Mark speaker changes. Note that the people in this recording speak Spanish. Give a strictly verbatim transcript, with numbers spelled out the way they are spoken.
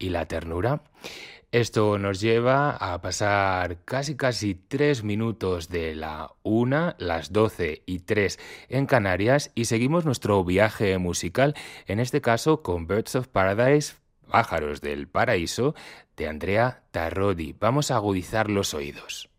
Speaker 1: y la ternura. Esto nos lleva a pasar casi casi tres minutos de la una, las doce y tres en Canarias, y seguimos nuestro viaje musical, en este caso con Birds of Paradise, Pájaros del Paraíso, de Andrea Tarrodi. Vamos a agudizar los oídos.